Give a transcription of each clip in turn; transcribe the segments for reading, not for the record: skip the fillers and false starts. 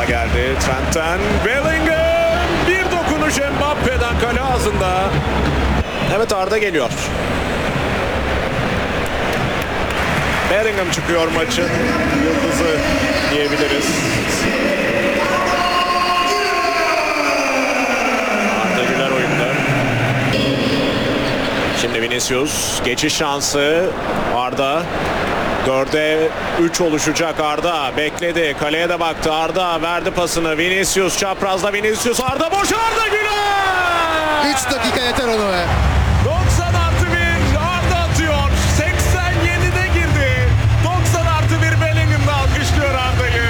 Orta geldi Trent'ten. Bellingham. Bir dokunuş Mbappe'den kale ağzında. Evet, Arda geliyor. Bellingham çıkıyor maçın yıldızı diyebiliriz. Arda Güler oyunda. Şimdi Vinicius geçiş şansı. Arda 4'e 3 oluşacak. Arda bekledi. Kaleye de baktı. Arda verdi pasını. Vinicius çaprazda. Vinicius, Arda boş, Arda Güler! 3 dakika yeter onu be. 90+1 Arda atıyor. 87'de girdi. 90+1 Bellingham'da alkışlıyor Arda'yı.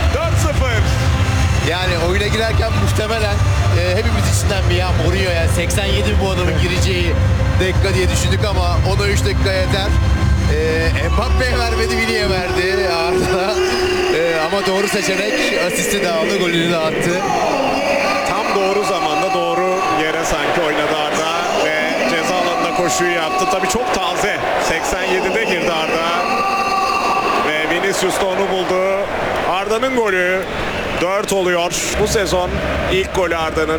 4-0. Yani oyuna girerken muhtemelen hepimiz içinden bir ya Mourinho yani 87 bu adamın gireceği dakika diye düşündük ama ona 3 dakika yeter. Mbappe'ye vermedi, Vini'ye verdi Arda. Ama doğru seçenek, asisti de aldı, golünü de attı. Tam doğru zamanda doğru yere sanki oynadı Arda ve ceza alanına koşuyu yaptı. Tabii çok taze. 87'de girdi Arda. Ve Vinicius da onu buldu. Arda'nın golü 4 oluyor. Bu sezon ilk golü Arda'nın.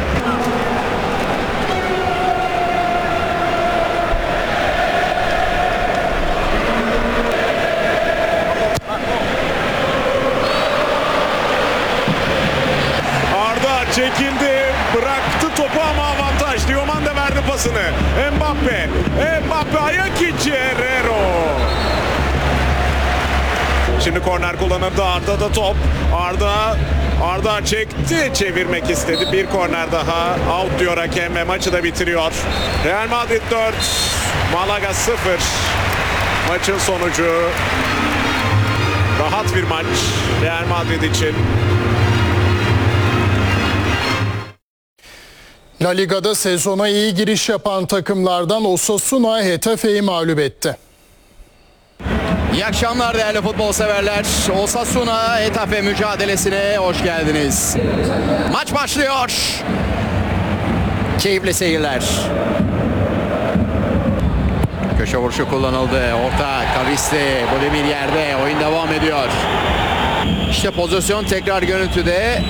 Çekildi, bıraktı topu ama avantaj. Diomande verdi pasını. Mbappe ayak içi Herrero. Şimdi korner kullanıldı. Arda'da top. Arda çekti, çevirmek istedi. Bir korner daha. Out diyor hakem ve maçı da bitiriyor. Real Madrid 4, Malaga 0. Maçın sonucu. Rahat bir maç Real Madrid için. La Liga'da sezona iyi giriş yapan takımlardan Osasuna Getafe'yi mağlup etti. İyi akşamlar değerli futbol severler. Osasuna Getafe mücadelesine hoş geldiniz. Maç başlıyor. Keyifli seyirler. Köşe vuruşu kullanıldı. Orta Kavisti, Bodemir yerde. Oyun devam ediyor. İşte pozisyon tekrar görüntüde.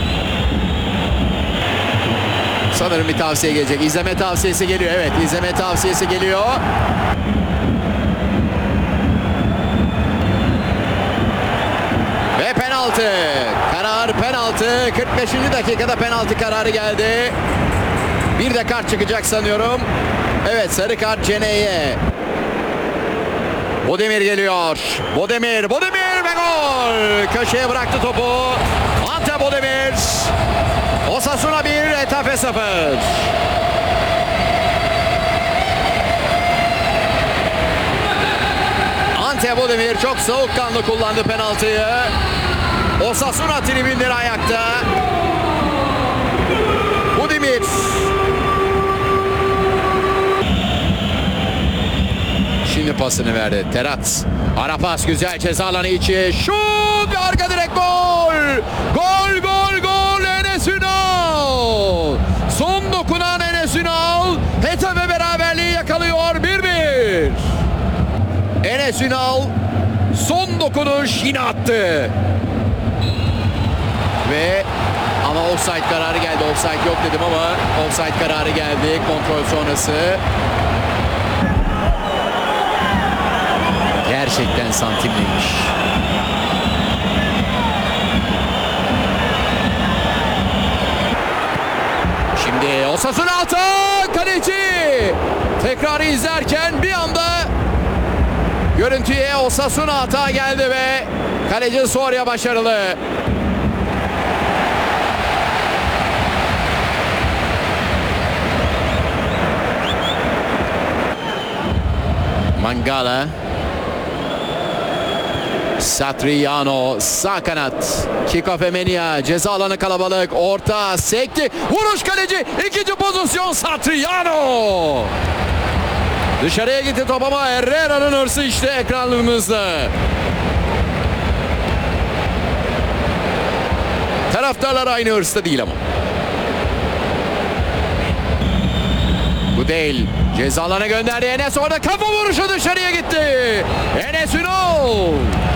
Sanırım bir tavsiye gelecek. İzleme tavsiyesi geliyor. Evet, izleme tavsiyesi geliyor. Ve penaltı. Karar penaltı. 45. dakikada penaltı kararı geldi. Bir de kart çıkacak sanıyorum. Evet, sarı kart Cene'ye. Bodemir geliyor. Bodemir ve gol. Köşeye bıraktı topu. Ante Bodemir. Osasuna 1, Getafe 0. Ante Bodemir çok soğukkanlı kullandı penaltıyı. Osasuna tribünleri ayakta. Bodemir. Şimdi pasını verdi. Terat. Ara pas güzel, ceza alanı içi. Şut! Arka direkt gol! Gol! Enes Ünal! Son dokunan Enes Ünal. Getafe beraberliği yakalıyor 1-1. Enes Ünal son dokunuş yine attı. Ve ama offside kararı geldi. Offside yok dedim ama offside kararı geldi kontrol sonrası. Gerçekten santimliymiş. Şimdi Osasuna atan kaleci. Tekrarı izlerken bir anda görüntüye Osasuna hata geldi ve kaleci Soria başarılı. Mangala. Satriano sağ kanat. Kickoff Emenia, ceza alanı kalabalık. Orta sekti. Vuruş kaleci. İkinci pozisyon Satriano. Dışarıya gitti top ama Herrera'nın hırsı işte ekranlarımızda. Taraftarlar aynı hırsta değil ama. Bu değil. Ceza alanına gönderdi Enes, orada kafa vuruşu dışarıya gitti. Enes Ünal.